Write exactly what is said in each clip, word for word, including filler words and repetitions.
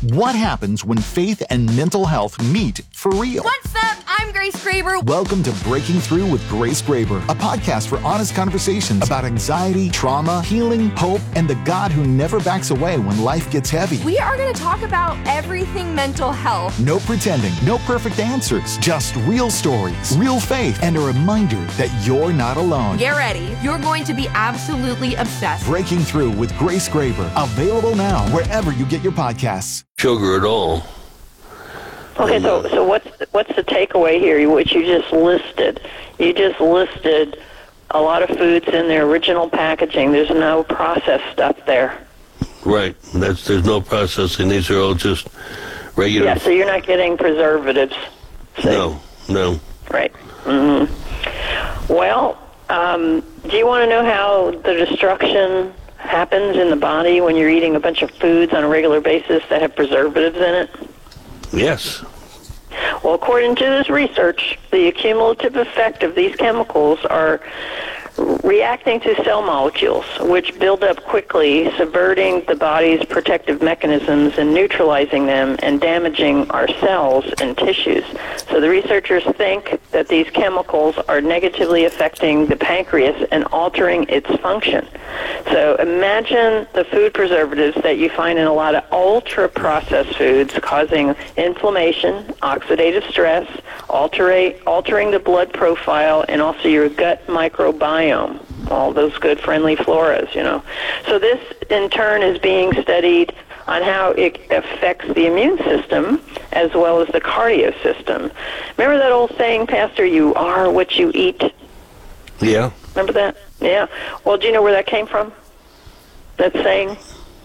What happens when faith and mental health meet for real? What's up? I'm Grace Graber. Welcome to Breaking Through with Grace Graber, a podcast for honest conversations about anxiety, trauma, healing, hope, and the God who never backs away when life gets heavy. We are going to talk about everything mental health. No pretending, no perfect answers, just real stories, real faith, and a reminder that you're not alone. Get ready. You're going to be absolutely obsessed. Breaking Through with Grace Graber, available now wherever you get your podcasts. Sugar at all. Okay, so so what's what's the takeaway here, which you just listed? You just listed a lot of foods in their original packaging. There's no processed stuff there. Right. That's there's no processing. These are all just regular. Yeah, so you're not getting preservatives. See? No, no. Right. Mm-hmm. Well, um, do you want to know how the destruction happens in the body when you're eating a bunch of foods on a regular basis that have preservatives in it? Yes. Well, according to this research, the cumulative effect of these chemicals are reacting to cell molecules, which build up quickly, subverting the body's protective mechanisms and neutralizing them and damaging our cells and tissues. So the researchers think that these chemicals are negatively affecting the pancreas and altering its function. So imagine the food preservatives that you find in a lot of ultra-processed foods causing inflammation, oxidative stress, alter- altering the blood profile, and also your gut microbiome. All those good friendly floras, you know. So this, in turn, is being studied on how it affects the immune system as well as the cardio system. Remember that old saying, Pastor, you are what you eat? Yeah. Remember that? Yeah. Well, do you know where that came from? That saying?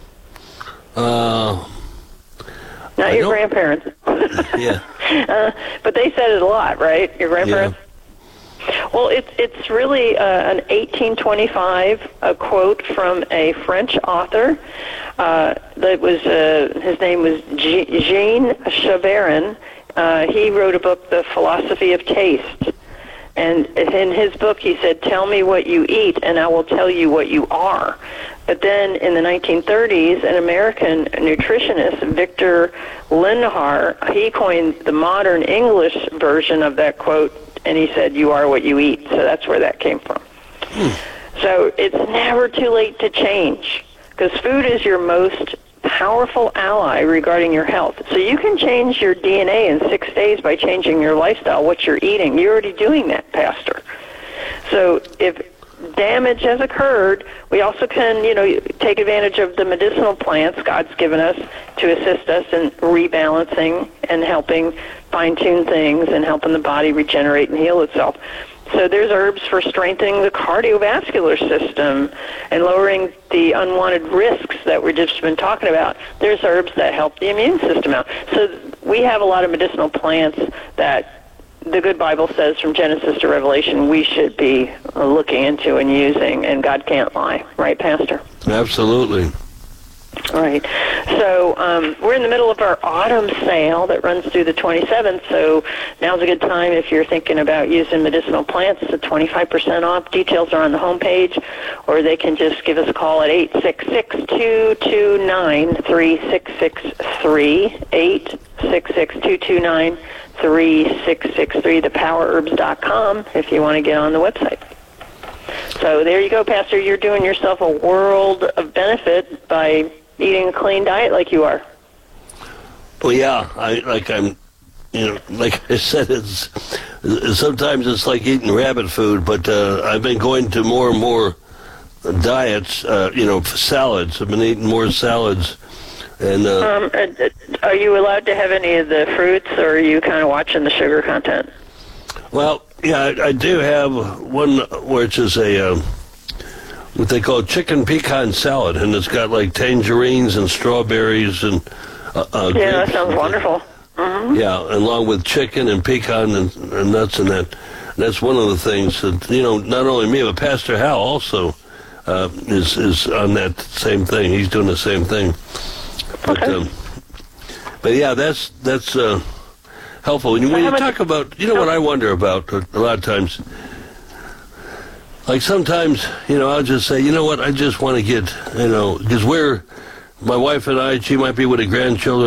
Uh, Not I your don't... grandparents. Yeah. Uh, but they said it a lot, right? Your grandparents? Yeah. Well, it's it's really uh, an eighteen twenty-five a quote from a French author. Uh, that was uh, his name was G- Jean Chavarin. Uh, he wrote a book, The Philosophy of Taste, and in his book he said, "Tell me what you eat, and I will tell you what you are." But then in the nineteen thirties, an American nutritionist, Victor Lindhar, he coined the modern English version of that quote. And he said, "You are what you eat." So that's where that came from. Hmm. So it's never too late to change, because food is your most powerful ally regarding your health. So you can change your D N A in six days by changing your lifestyle, what you're eating. You're already doing that, Pastor. So if damage has occurred, we also can, you know, take advantage of the medicinal plants God's given us to assist us in rebalancing and helping fine-tune things and helping the body regenerate and heal itself. So there's herbs for strengthening the cardiovascular system and lowering the unwanted risks that we've just been talking about. There's herbs that help the immune system out. So we have a lot of medicinal plants that the good Bible says from Genesis to Revelation we should be looking into and using, and God can't lie. Right, Pastor? Absolutely. All right. So um, we're in the middle of our autumn sale that runs through the twenty-seventh, so now's a good time if you're thinking about using medicinal plants. It's twenty-five percent off. Details are on the homepage, or they can just give us a call at eight six six, two two nine, three six six three, eight six six, two two nine, three six six three, the power herbs dot com if you want to get on the website. So there you go, Pastor. You're doing yourself a world of benefit by eating a clean diet like you are. Well, yeah, I like I'm, you know, like I said, it's sometimes it's like eating rabbit food, but uh, I've been going to more and more diets, uh, you know, salads. I've been eating more salads. And uh, um, are you allowed to have any of the fruits, or are you kind of watching the sugar content? Well, yeah, I, I do have one which is a uh, what they call chicken pecan salad, and it's got like tangerines and strawberries and uh, uh, yeah, that sounds wonderful. Mm-hmm. Yeah, along with chicken and pecan and, and nuts and that. And that's one of the things that, you know, not only me but Pastor Hal also uh, is is on that same thing. He's doing the same thing. But okay. um, but yeah, that's that's. Uh, helpful. When you, when you talk about, you know what I wonder about a lot of times, like sometimes, you know, I'll just say, you know what, I just want to get, you know, because we're, my wife and I, she might be with the grandchildren,